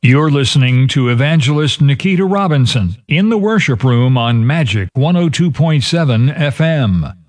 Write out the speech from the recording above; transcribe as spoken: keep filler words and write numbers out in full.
You're listening to Evangelist Nikita Robinson in the worship room on Magic one oh two point seven F M.